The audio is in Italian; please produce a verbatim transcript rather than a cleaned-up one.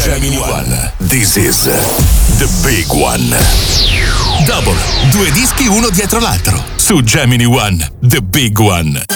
Gemini One. This is the big one. Double, due dischi uno dietro l'altro. Su Gemini One, the big one.